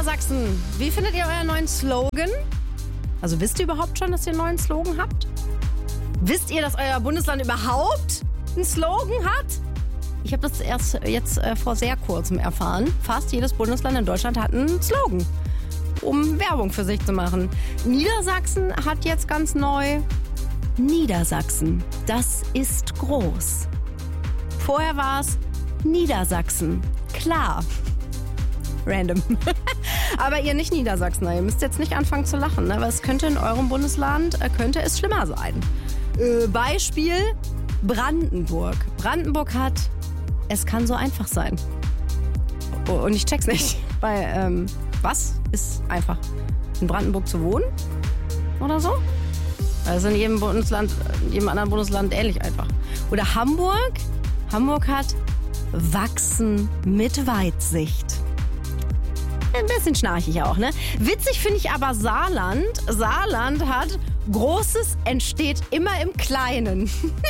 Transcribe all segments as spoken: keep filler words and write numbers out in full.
Niedersachsen, wie findet ihr euren neuen Slogan? Also wisst ihr überhaupt schon, dass ihr einen neuen Slogan habt? Wisst ihr, dass euer Bundesland überhaupt einen Slogan hat? Ich habe das erst jetzt äh, vor sehr kurzem erfahren. Fast jedes Bundesland in Deutschland hat einen Slogan, um Werbung für sich zu machen. Niedersachsen hat jetzt ganz neu Niedersachsen, das ist groß. Vorher war es Niedersachsen, klar. Random. Aber ihr nicht Niedersachsener, ihr müsst jetzt nicht anfangen zu lachen, ne? Weil es könnte in eurem Bundesland, äh, könnte es schlimmer sein. Äh, Beispiel Brandenburg. Brandenburg hat, es kann so einfach sein. Oh, und ich check's nicht, weil, ähm, was ist einfach? In Brandenburg zu wohnen? Oder so? Also in jedem Bundesland, in jedem anderen Bundesland ähnlich einfach. Oder Hamburg. Hamburg hat Wachsen mit Weitsicht. Ein bisschen schnarchig auch, ne? Witzig finde ich aber Saarland. Saarland hat Großes entsteht immer im Kleinen.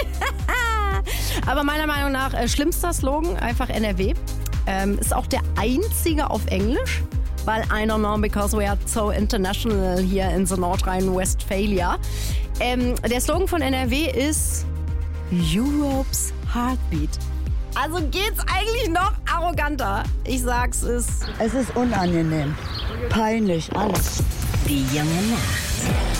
Aber meiner Meinung nach äh, schlimmster Slogan, einfach N R W. Ähm, ist auch der einzige auf Englisch. Weil I don't know, because we are so international hier in the Nordrhein-Westphalia. Ähm, der Slogan von N R W ist Europe's Heartbeat. Also geht's eigentlich noch arroganter. Ich sag's, es Es ist unangenehm, peinlich, alles. Die junge Nacht.